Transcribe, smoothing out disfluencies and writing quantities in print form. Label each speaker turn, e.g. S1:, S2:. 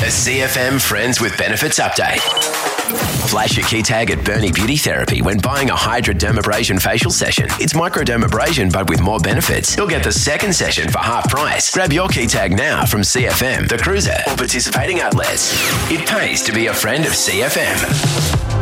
S1: A CFM Friends with Benefits update. Flash your key tag at Bernie Beauty Therapy when buying a Hydrodermabrasion facial session. It's microdermabrasion but with more benefits. You'll get the second session for half price. Grab your key tag now from CFM, The Cruiser, or participating outlets. It pays to be a friend of CFM.